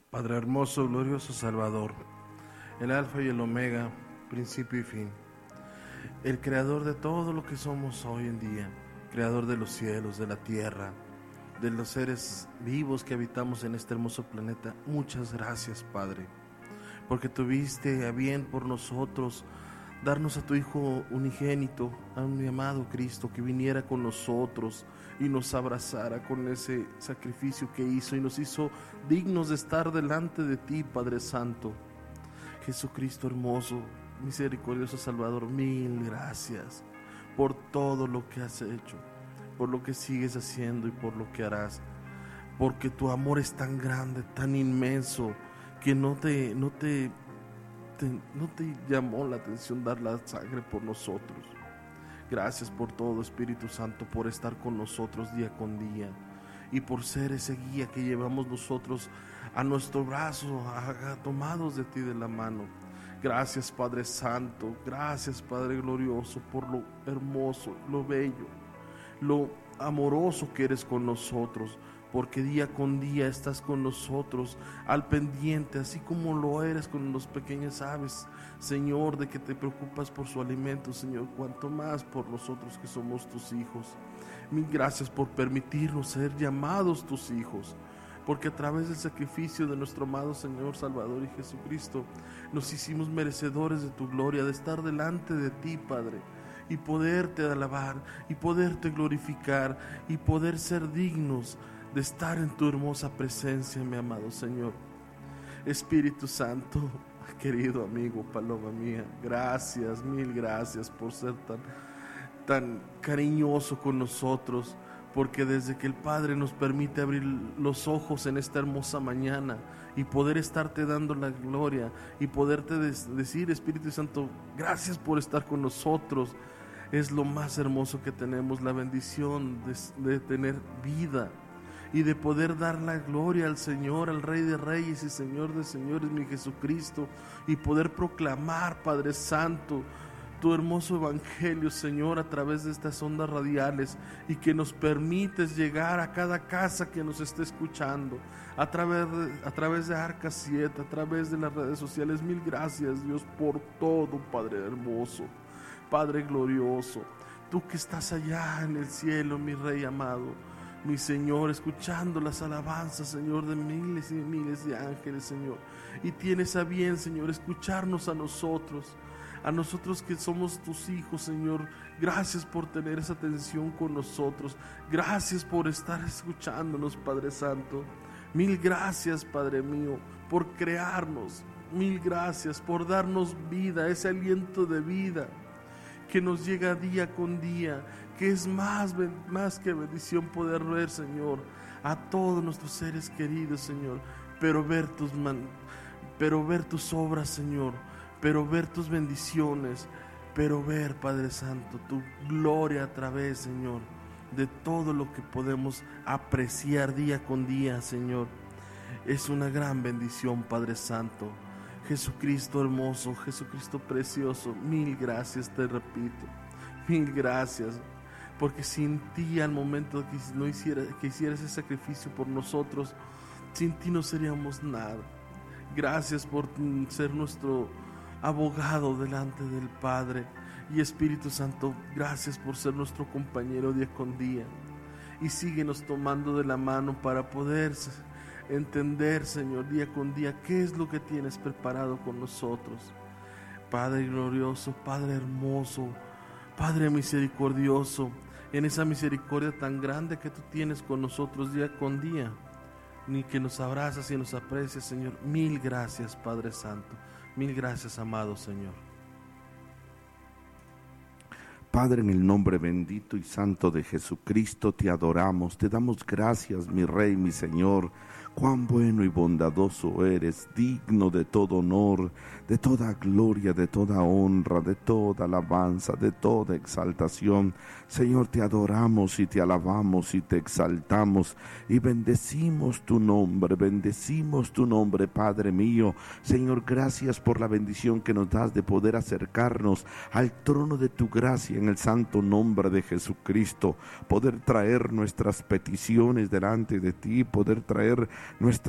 Padre hermoso, glorioso Salvador, el Alfa y el Omega, principio y fin, el creador de todo lo que somos hoy en día, creador de los cielos, de la tierra, de los seres vivos que habitamos en este hermoso planeta. Muchas gracias, Padre, porque tuviste a bien por nosotros darnos a tu Hijo unigénito, a mi amado Cristo, que viniera con nosotros y nos abrazara con ese sacrificio que hizo y nos hizo dignos de estar delante de ti, Padre Santo. Jesucristo hermoso, misericordioso Salvador, mil gracias por todo lo que has hecho, por lo que sigues haciendo y por lo que harás, porque tu amor es tan grande, tan inmenso, que no te llamó la atención dar la sangre por nosotros. Gracias por todo, Espíritu Santo, por estar con nosotros día con día y por ser ese guía que llevamos nosotros a nuestro brazo, tomados de ti de la mano. Gracias, Padre Santo, gracias, Padre glorioso, por lo hermoso, lo bello, lo amoroso que eres con nosotros, porque día con día estás con nosotros al pendiente, así como lo eres con los pequeños aves, Señor, de que te preocupas por su alimento, Señor, cuanto más por nosotros que somos tus hijos. Mil gracias por permitirnos ser llamados tus hijos, porque a través del sacrificio de nuestro amado Señor Salvador y Jesucristo nos hicimos merecedores de tu gloria, de estar delante de ti, Padre, y poderte alabar y poderte glorificar y poder ser dignos de estar en tu hermosa presencia, mi amado Señor. Espíritu Santo, querido amigo, paloma mía, gracias, mil gracias por ser tan cariñoso con nosotros, porque desde que el Padre nos permite abrir los ojos en esta hermosa mañana y poder estarte dando la gloria y poderte decir, Espíritu Santo, gracias por estar con nosotros, es lo más hermoso que tenemos, la bendición de tener vida y de poder dar la gloria al Señor, al Rey de Reyes y Señor de Señores, mi Jesucristo, y poder proclamar, Padre Santo, tu hermoso evangelio, Señor, a través de estas ondas radiales, y que nos permites llegar a cada casa que nos esté escuchando, a través de Arca 7, a través de las redes sociales. Mil gracias, Dios, por todo, Padre hermoso, Padre glorioso, tú que estás allá en el cielo, mi Rey amado, mi Señor, escuchando las alabanzas, Señor, de miles y miles de ángeles, Señor, y tienes a bien, Señor, escucharnos a nosotros que somos tus hijos, Señor. Gracias por tener esa atención con nosotros, gracias por estar escuchándonos, Padre Santo. Mil gracias, Padre mío, por crearnos, mil gracias por darnos vida, ese aliento de vida que nos llega día con día, que es más que bendición poder ver, Señor, a todos nuestros seres queridos, Señor, pero ver tus obras, Señor, pero ver tus bendiciones, pero ver, Padre Santo, tu gloria a través, Señor, de todo lo que podemos apreciar día con día, Señor. Es una gran bendición, Padre Santo. Jesucristo hermoso, Jesucristo precioso, mil gracias, te repito, mil gracias, porque sin ti, al momento que hicieras ese sacrificio por nosotros, sin ti no seríamos nada. Gracias por ser nuestro abogado delante del Padre, y Espíritu Santo, gracias por ser nuestro compañero día con día, y síguenos tomando de la mano para poder entender, Señor, día con día qué es lo que tienes preparado con nosotros. Padre glorioso, Padre hermoso, Padre misericordioso, en esa misericordia tan grande que tú tienes con nosotros día con día, ni que nos abrazas y nos aprecias, Señor. Mil gracias, Padre Santo, mil gracias, amado Señor. Padre, en el nombre bendito y santo de Jesucristo, te adoramos, te damos gracias, mi Rey, mi Señor. Cuán bueno y bondadoso eres, digno de todo honor, de toda gloria, de toda honra, de toda alabanza, de toda exaltación. Señor, te adoramos y te alabamos y te exaltamos y bendecimos tu nombre, Padre mío. Señor, gracias por la bendición que nos das de poder acercarnos al trono de tu gracia en el santo nombre de Jesucristo, poder traer nuestras peticiones delante de ti, poder traer nuestras